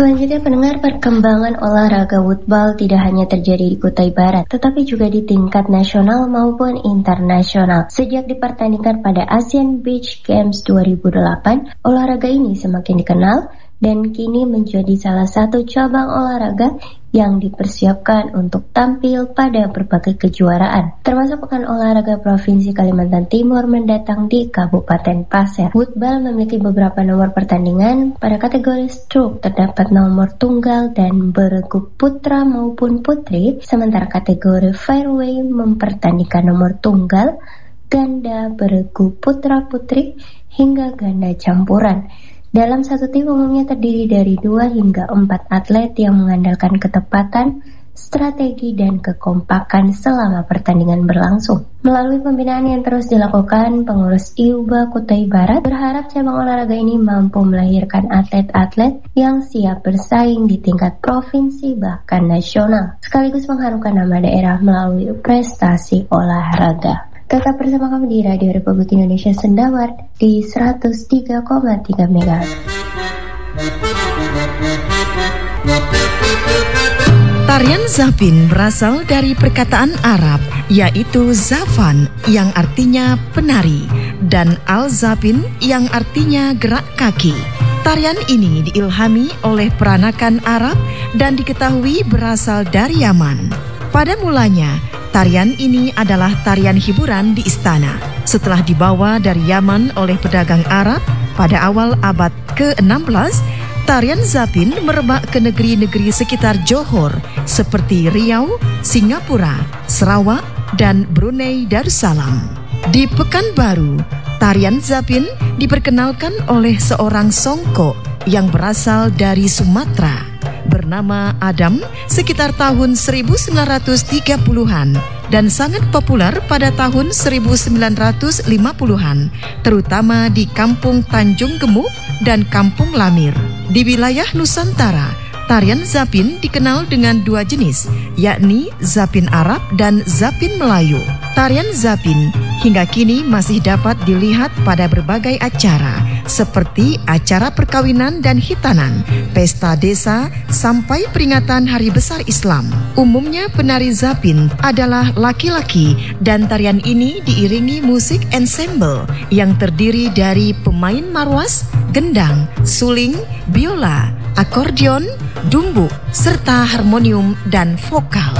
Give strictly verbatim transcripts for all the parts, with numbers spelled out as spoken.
Selanjutnya pendengar, perkembangan olahraga woodball tidak hanya terjadi di Kutai Barat, tetapi juga di tingkat nasional maupun internasional. Sejak dipertandingkan pada Asian Beach Games dua ribu delapan, olahraga ini semakin dikenal dan kini menjadi salah satu cabang olahraga yang dipersiapkan untuk tampil pada berbagai kejuaraan, termasuk Pekan Olahraga Provinsi Kalimantan Timur mendatang di Kabupaten Pasir. Woodball memiliki beberapa nomor pertandingan. Pada kategori stroke terdapat nomor tunggal dan beregu putra maupun putri, sementara kategori fairway mempertandingkan nomor tunggal, ganda, beregu putra putri hingga ganda campuran. Dalam satu tim umumnya terdiri dari dua hingga empat atlet yang mengandalkan ketepatan, strategi, dan kekompakan selama pertandingan berlangsung. Melalui pembinaan yang terus dilakukan, pengurus I U B A Kutai Barat berharap cabang olahraga ini mampu melahirkan atlet-atlet yang siap bersaing di tingkat provinsi bahkan nasional, sekaligus mengharumkan nama daerah melalui prestasi olahraga. Tetap bersama kami di Radio Republik Indonesia Sendawar di seratus tiga koma tiga megahertz. Tarian Zapin berasal dari perkataan Arab, yaitu Zafan yang artinya penari dan Al-Zapin yang artinya gerak kaki. Tarian ini diilhami oleh peranakan Arab dan diketahui berasal dari Yaman. Pada mulanya, tarian ini adalah tarian hiburan di istana. Setelah dibawa dari Yaman oleh pedagang Arab pada awal abad ke enam belas, tarian Zapin merebak ke negeri-negeri sekitar Johor seperti Riau, Singapura, Sarawak, dan Brunei Darussalam. Di Pekanbaru, tarian Zapin diperkenalkan oleh seorang songkok yang berasal dari Sumatera bernama Adam sekitar tahun seribu sembilan ratus tiga puluhan dan sangat populer pada tahun seribu sembilan ratus lima puluhan, terutama di Kampung Tanjung Gemuk dan Kampung Lamir. Di wilayah Nusantara, tarian Zapin dikenal dengan dua jenis, yakni Zapin Arab dan Zapin Melayu. Tarian Zapin hingga kini masih dapat dilihat pada berbagai acara, seperti acara perkawinan dan hitanan, pesta desa, sampai peringatan Hari Besar Islam. Umumnya penari Zapin adalah laki-laki dan tarian ini diiringi musik ensemble yang terdiri dari pemain marwas, gendang, suling, biola, akordeon, dumbuk, serta harmonium dan vokal.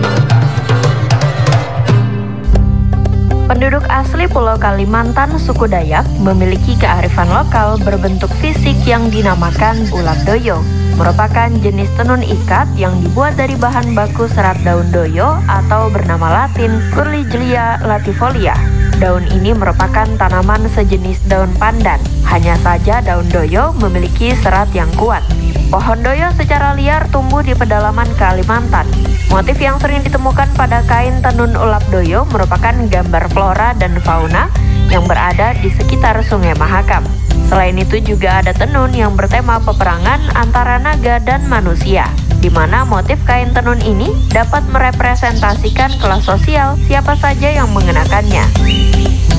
Penduduk asli Pulau Kalimantan suku Dayak memiliki kearifan lokal berbentuk fisik yang dinamakan ulat doyo, merupakan jenis tenun ikat yang dibuat dari bahan baku serat daun doyo atau bernama latin Burliglia latifolia. Daun ini merupakan tanaman sejenis daun pandan, hanya saja daun doyo memiliki serat yang kuat. Pohon doyo secara liar tumbuh di pedalaman Kalimantan. Motif yang sering ditemukan pada kain tenun ulap doyo merupakan gambar flora dan fauna yang berada di sekitar Sungai Mahakam. Selain itu juga ada tenun yang bertema peperangan antara naga dan manusia, di mana motif kain tenun ini dapat merepresentasikan kelas sosial siapa saja yang mengenakannya.